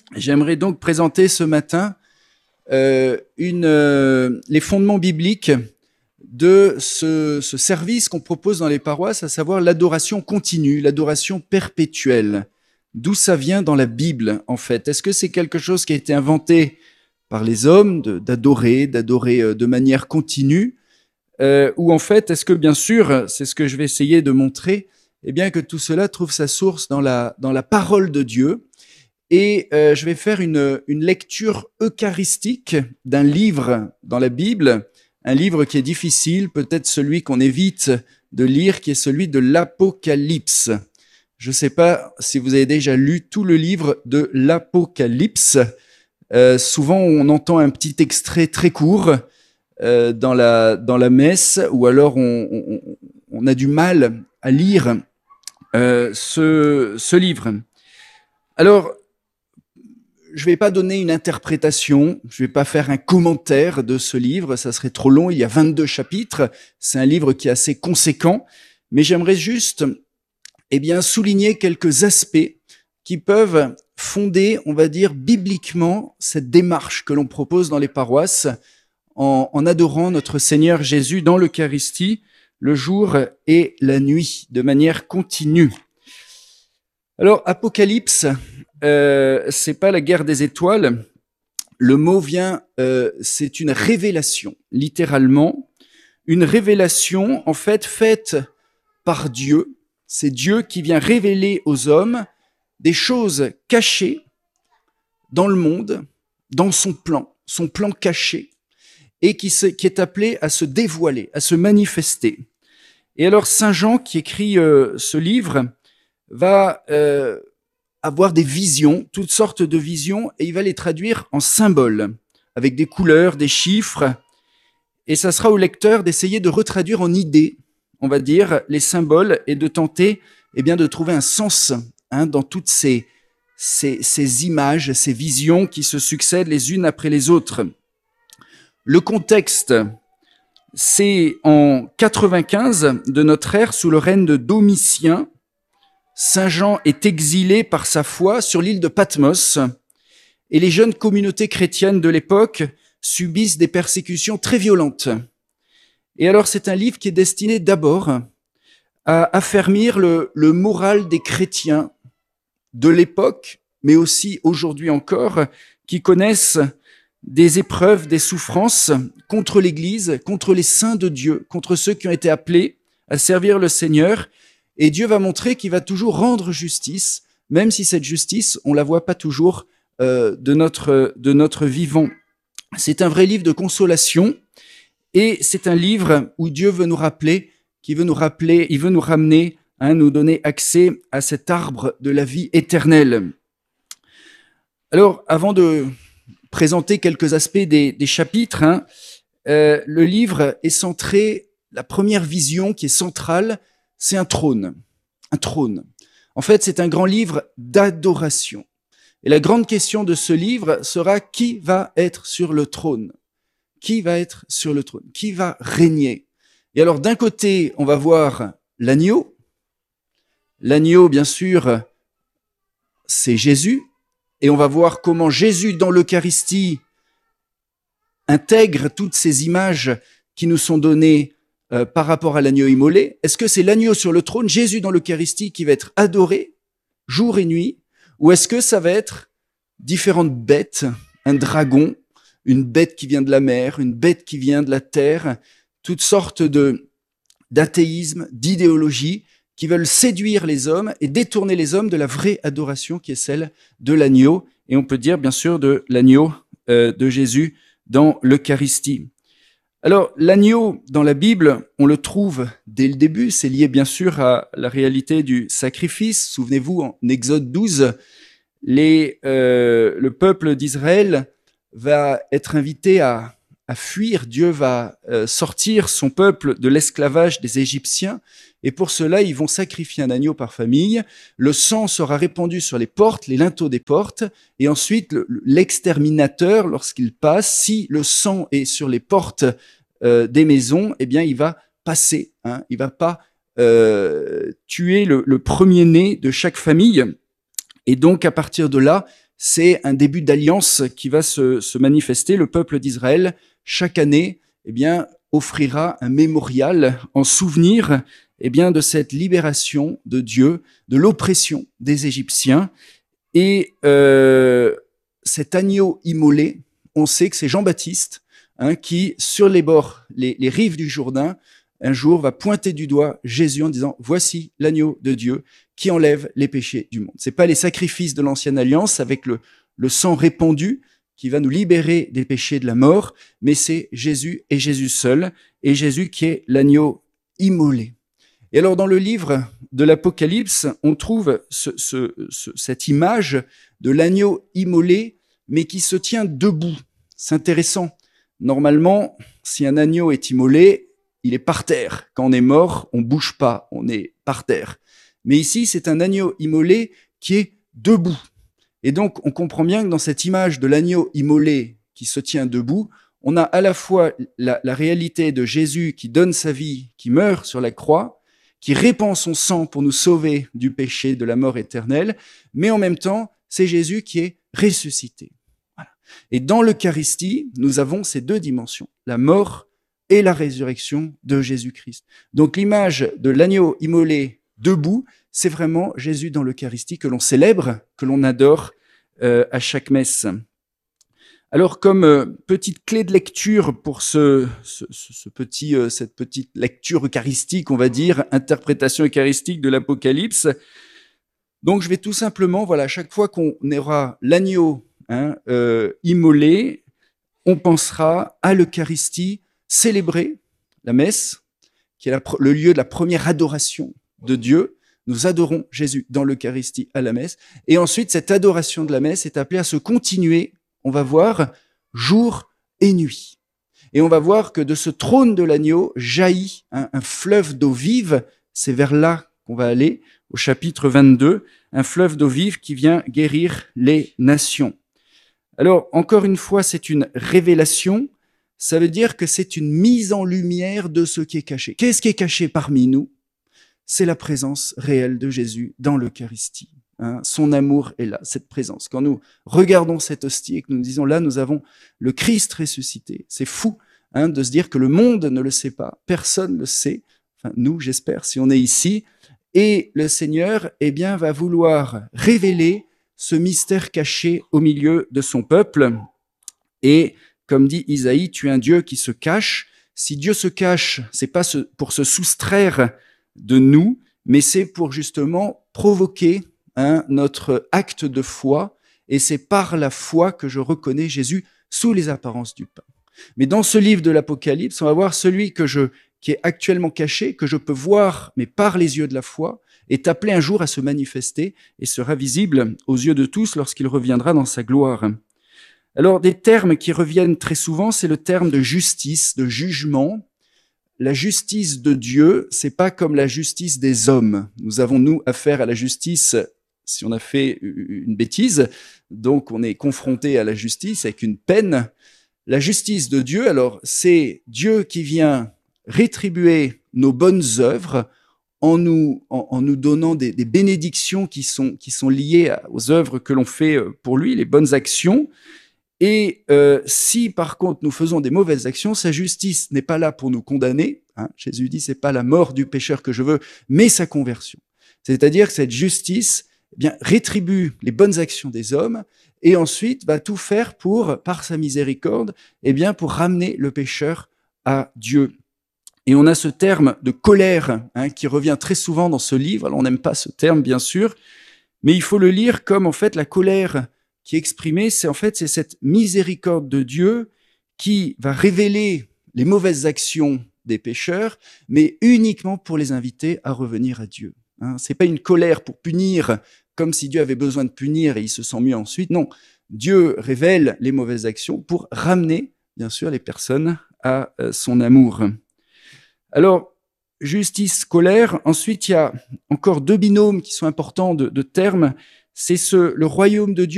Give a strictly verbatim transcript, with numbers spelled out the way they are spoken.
J'aimerais donc présenter ce matin euh, une, euh, les fondements bibliques de ce, ce service qu'on propose dans les paroisses, à savoir l'adoration continue, l'adoration perpétuelle. D'où ça vient dans la Bible, en fait? Est-ce que c'est quelque chose qui a été inventé par les hommes, de- d'adorer, d'adorer euh, de manière continue, euh, ou en fait, est-ce que, bien sûr, c'est ce que je vais essayer de montrer, eh bien que tout cela trouve sa source dans la, dans la parole de Dieu. Et euh, je vais faire une, une lecture eucharistique d'un livre dans la Bible, un livre qui est difficile, peut-être celui qu'on évite de lire, qui est celui de l'Apocalypse. Je ne sais pas si vous avez déjà lu tout le livre de l'Apocalypse. Euh, souvent, on entend un petit extrait très court euh, dans, la, dans la messe, ou alors on, on, on a du mal à lire euh, ce, ce livre. Alors, je ne vais pas donner une interprétation, je ne vais pas faire un commentaire de ce livre, ça serait trop long, il y a vingt-deux chapitres, c'est un livre qui est assez conséquent, mais j'aimerais juste eh bien, souligner quelques aspects qui peuvent fonder, on va dire, bibliquement cette démarche que l'on propose dans les paroisses en, en adorant notre Seigneur Jésus dans l'Eucharistie le jour et la nuit, de manière continue. Alors, Apocalypse, euh, c'est pas la guerre des étoiles. Le mot vient, euh, c'est une révélation, littéralement, une révélation en fait faite par Dieu. C'est Dieu qui vient révéler aux hommes des choses cachées dans le monde, dans son plan, son plan caché, et qui, se, qui est appelé à se dévoiler, à se manifester. Et alors Saint Jean, qui écrit euh, ce livre, va euh, avoir des visions, toutes sortes de visions, et il va les traduire en symboles, avec des couleurs, des chiffres, et ça sera au lecteur d'essayer de retraduire en idées, on va dire, les symboles, et de tenter eh bien, de trouver un sens hein, dans toutes ces, ces, ces images, ces visions qui se succèdent les unes après les autres. Le contexte, c'est en quatre-vingt-quinze de notre ère, sous le règne de Domitien. Saint Jean est exilé par sa foi sur l'île de Patmos et les jeunes communautés chrétiennes de l'époque subissent des persécutions très violentes. Et alors c'est un livre qui est destiné d'abord à affermir le, le moral des chrétiens de l'époque, mais aussi aujourd'hui encore, qui connaissent des épreuves, des souffrances contre l'Église, contre les saints de Dieu, contre ceux qui ont été appelés à servir le Seigneur. Et Dieu va montrer qu'il va toujours rendre justice, même si cette justice, on la voit pas toujours euh, de notre de notre vivant. C'est un vrai livre de consolation et c'est un livre où Dieu veut nous rappeler, qui veut nous rappeler, il veut nous ramener, hein, nous donner accès à cet arbre de la vie éternelle. Alors, avant de présenter quelques aspects des, des chapitres, hein, euh, le livre est centré, la première vision qui est centrale, c'est un trône, un trône. En fait, c'est un grand livre d'adoration. Et la grande question de ce livre sera qui va être sur le trône? Qui va être sur le trône? Qui va régner? Et alors, d'un côté, on va voir l'agneau. L'agneau, bien sûr, c'est Jésus. Et on va voir comment Jésus, dans l'Eucharistie, intègre toutes ces images qui nous sont données Euh, par rapport à l'agneau immolé. Est-ce que c'est l'agneau sur le trône, Jésus dans l'Eucharistie, qui va être adoré jour et nuit, ou est-ce que ça va être différentes bêtes, un dragon, une bête qui vient de la mer, une bête qui vient de la terre, toutes sortes de d'athéisme, d'idéologie qui veulent séduire les hommes et détourner les hommes de la vraie adoration qui est celle de l'agneau, et on peut dire bien sûr de l'agneau euh, de Jésus dans l'Eucharistie. Alors, l'agneau, dans la Bible, on le trouve dès le début, c'est lié bien sûr à la réalité du sacrifice. Souvenez-vous, en Exode douze, les, euh, le peuple d'Israël va être invité à, à fuir. Dieu va euh, sortir son peuple de l'esclavage des Égyptiens, et pour cela, ils vont sacrifier un agneau par famille. Le sang sera répandu sur les portes, les linteaux des portes, et ensuite, le, l'exterminateur, lorsqu'il passe, si le sang est sur les portes euh, des maisons, eh bien, il va passer. Hein, il va pas euh, tuer le, le premier-né de chaque famille. Et donc, à partir de là, c'est un début d'alliance qui va se, se manifester. Le peuple d'Israël, chaque année, eh bien, offrira un mémorial en souvenir eh bien, de cette libération de Dieu, de l'oppression des Égyptiens. Et euh, cet agneau immolé, on sait que c'est Jean-Baptiste hein, qui, sur les bords, les, les rives du Jourdain, un jour va pointer du doigt Jésus en disant « Voici l'agneau de Dieu qui enlève les péchés du monde ». Ce n'est pas les sacrifices de l'ancienne alliance avec le, le sang répandu qui va nous libérer des péchés de la mort, mais c'est Jésus et Jésus seul, et Jésus qui est l'agneau immolé. Et alors, dans le livre de l'Apocalypse, on trouve ce, ce, ce, cette image de l'agneau immolé, mais qui se tient debout. C'est intéressant. Normalement, si un agneau est immolé, il est par terre. Quand on est mort, on bouge pas, on est par terre. Mais ici, c'est un agneau immolé qui est debout. Et donc, on comprend bien que dans cette image de l'agneau immolé qui se tient debout, on a à la fois la, la réalité de Jésus qui donne sa vie, qui meurt sur la croix, qui répand son sang pour nous sauver du péché, de la mort éternelle, mais en même temps, c'est Jésus qui est ressuscité. Voilà. Et dans l'Eucharistie, nous avons ces deux dimensions, la mort et la résurrection de Jésus-Christ. Donc l'image de l'agneau immolé debout, c'est vraiment Jésus dans l'Eucharistie que l'on célèbre, que l'on adore euh, à chaque messe. Alors, comme euh, petite clé de lecture pour ce, ce, ce petit, euh, cette petite lecture eucharistique, on va dire, interprétation eucharistique de l'Apocalypse, donc je vais tout simplement, voilà, à chaque fois qu'on aura l'agneau hein, euh, immolé, on pensera à l'Eucharistie célébrer la messe, qui est la, le lieu de la première adoration de Dieu. Nous adorons Jésus dans l'Eucharistie à la messe. Et ensuite, cette adoration de la messe est appelée à se continuer, on va voir, jour et nuit. Et on va voir que de ce trône de l'agneau jaillit un, un fleuve d'eau vive. C'est vers là qu'on va aller, au chapitre vingt-deux, un fleuve d'eau vive qui vient guérir les nations. Alors, encore une fois, c'est une révélation. Ça veut dire que c'est une mise en lumière de ce qui est caché. Qu'est-ce qui est caché parmi nous ? C'est la présence réelle de Jésus dans l'Eucharistie. Hein, son amour est là, cette présence. Quand nous regardons cette hostie et que nous disons là, nous avons le Christ ressuscité. C'est fou hein, de se dire que le monde ne le sait pas, personne ne le sait. Enfin, nous, j'espère, si on est ici. Et le Seigneur, eh bien, va vouloir révéler ce mystère caché au milieu de son peuple. Et comme dit Isaïe, tu es un Dieu qui se cache. Si Dieu se cache, c'est pas pour se soustraire de nous, mais c'est pour justement provoquer hein, notre acte de foi, et c'est par la foi que je reconnais Jésus sous les apparences du pain. Mais dans ce livre de l'Apocalypse, on va voir celui que je, qui est actuellement caché, que je peux voir, mais par les yeux de la foi, est appelé un jour à se manifester et sera visible aux yeux de tous lorsqu'il reviendra dans sa gloire. Alors, des termes qui reviennent très souvent, c'est le terme de justice, de jugement. La justice de Dieu, c'est pas comme la justice des hommes. Nous avons, nous, affaire à la justice si on a fait une bêtise, donc on est confronté à la justice avec une peine. La justice de Dieu, alors, c'est Dieu qui vient rétribuer nos bonnes œuvres en nous, en, en nous donnant des, des bénédictions qui sont, qui sont liées aux œuvres que l'on fait pour lui, les bonnes actions. Et euh, si par contre nous faisons des mauvaises actions, sa justice n'est pas là pour nous condamner. Hein, Jésus dit, c'est pas la mort du pécheur que je veux, mais sa conversion. C'est-à-dire que cette justice eh bien, rétribue les bonnes actions des hommes et ensuite va tout faire pour, par sa miséricorde, eh bien, pour ramener le pécheur à Dieu. Et on a ce terme de colère hein, qui revient très souvent dans ce livre. Alors on n'aime pas ce terme, bien sûr, mais il faut le lire comme en fait la colère qui est exprimée, c'est en fait c'est cette miséricorde de Dieu qui va révéler les mauvaises actions des pécheurs, mais uniquement pour les inviter à revenir à Dieu. Hein, c'est pas une colère pour punir, comme si Dieu avait besoin de punir et il se sent mieux ensuite. Non, Dieu révèle les mauvaises actions pour ramener, bien sûr, les personnes à euh, son amour. Alors, justice, colère. Ensuite, il y a encore deux binômes qui sont importants de, de termes. C'est ce, le royaume de Dieu